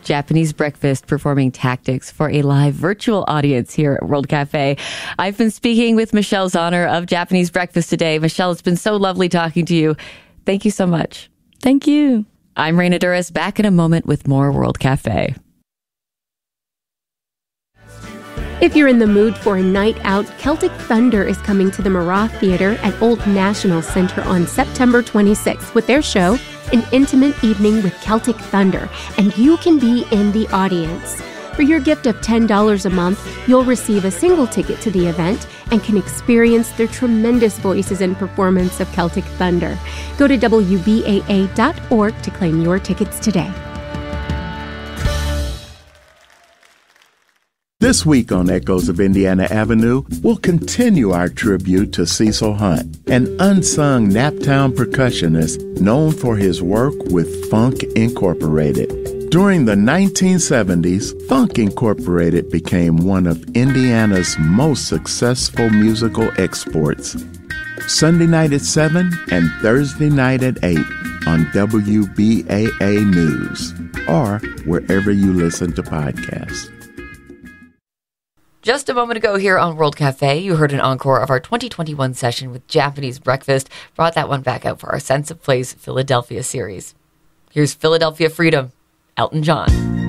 Japanese Breakfast performing Tactics for a live virtual audience here at World Cafe. I've been speaking with Michelle Zauner of Japanese Breakfast today. Michelle, it's been so lovely talking to you. Thank you so much. Thank you. I'm Raina Duras, back in a moment with more World Cafe. If you're in the mood for a night out, Celtic Thunder is coming to the Marat Theatre at Old National Center on September 26th with their show, An Intimate Evening with Celtic Thunder, and you can be in the audience. For your gift of $10 a month, you'll receive a single ticket to the event and can experience their tremendous voices and performance of Celtic Thunder. Go to WBAA.org to claim your tickets today. This week on Echoes of Indiana Avenue, we'll continue our tribute to Cecil Hunt, an unsung Naptown percussionist known for his work with Funk Incorporated. During the 1970s, Funk Incorporated became one of Indiana's most successful musical exports. Sunday night at 7 and Thursday night at 8 on WBAA News or wherever you listen to podcasts. Just a moment ago here on World Cafe, you heard an encore of our 2021 session with Japanese Breakfast. Brought that one back out for our Sense of Place Philadelphia series. Here's Philadelphia Freedom, Elton John.